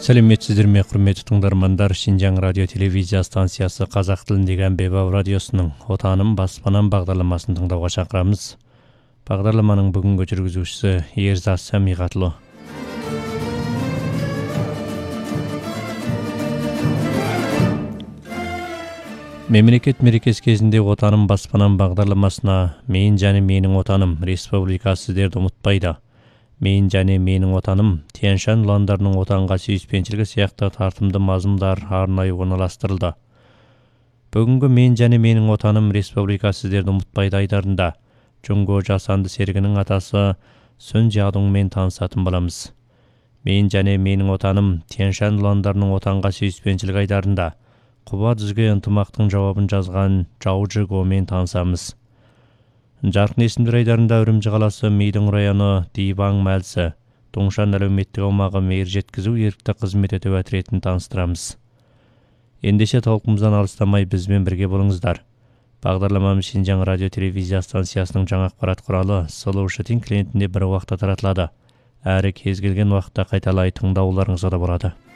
Сәлеметсіздер ме, құрметті тыңдармандар. Шинжаң радио телевизия станциясы қазақ тіліндегі Әмбебап радиосының Отаным баспанам бағдарламасын тыңдауға шақырамыз. Бағдарламаның бүгінгі жүргізушісі Ерзат Сәмиғатлы. Мемлекет мерекесі кезінде Отаным баспанам бағдарламасына мен және менің отаным республика сіздерді ұмытпайды. Мен және менің отаным Тянь-Шань ұландарының отанға сүйіспеншілігі сияқты тартымды мазмұндар арнайы орналастырылды. Бүгінгі мен және менің отаным республика сіздерді ұмытпайды айдарында Чунго жасанды серігінің атасы Сүн Жиадуңмен танысатын боламыз. Мен және менің отаным Тянь-Шань ұландарының отанға сүйіспеншілік айдарында Құба дүзге ынтымақтың жауабын жазған Жау Жигомен танысамыз. Жарқын есімдер айдарында Үрімжі қаласы Мейдің районы Дибаң мәлісі Доңшан әлеуметтік аумағы мейір жеткізу ерікті қызмет ету әтіретін таныстырамыз. Ендеше талқымыздан алыстамай бізбен бірге болыңыздар. Бағдарламамыз Шинжаң радио телевизия станциясының жаңа ақпарат құралы Сұлу Шытин клиентінде бір уақытта таратылады. Әрі кез келген уақытта қайталай тыңдауларыңызға да болады.